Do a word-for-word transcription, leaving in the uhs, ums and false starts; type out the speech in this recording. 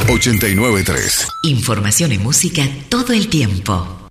ochenta y nueve punto tres. Información y música todo el tiempo.